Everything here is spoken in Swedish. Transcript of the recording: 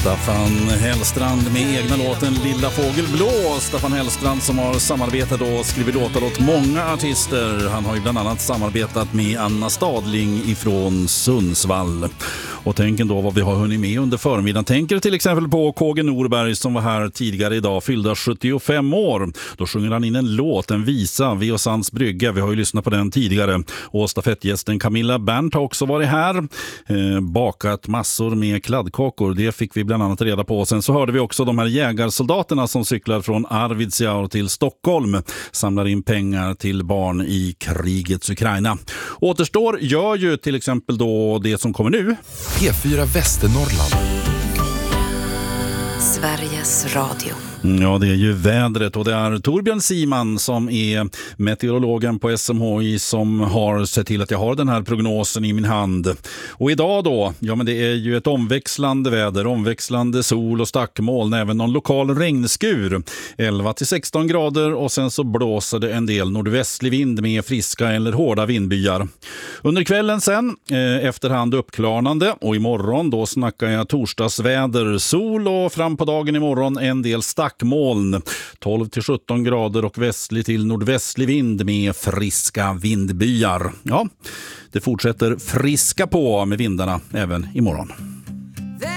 Staffan Hellstrand med egna låten Lilla fågel blå. Staffan Hellstrand som har samarbetat och skrivit låtar åt många artister. Han har ju bland annat samarbetat med Anna Stadling ifrån Sundsvall. Och tänk ändå vad vi har hunnit med under förmiddagen. Tänker till exempel på KG Norberg som var här tidigare idag, fyllda 75 år. Då sjunger han in en låt, en visa, Vi och Sands brygga. Vi har ju lyssnat på den tidigare. Och stafettgästen Camilla Berndt har också varit här. Bakat massor med kladdkakor. Det fick vi bland annat reda på. Sen så hörde vi också de här jägarsoldaterna som cyklar från Arvidsjaur till Stockholm. Samlar in pengar till barn i krigets Ukraina. Återstår gör ju till exempel då det som kommer nu. P4 Västernorrland. Sveriges Radio. Ja, det är ju vädret och det är Torbjörn Siman som är meteorologen på SMHI som har sett till att jag har den här prognosen i min hand. Och idag då, ja men det är ju ett omväxlande väder, omväxlande sol och stackmoln, även någon lokal regnskur. 11-16 grader och sen så blåser det en del nordvästlig vind med friska eller hårda vindbyar. Under kvällen sen, efterhand uppklarnande och imorgon då snackar jag torsdagsväder, sol och fram på dagen imorgon en del stackmoln. 12-17 grader och västlig till nordvästlig vind med friska vindbyar. Ja, det fortsätter friska på med vindarna även imorgon.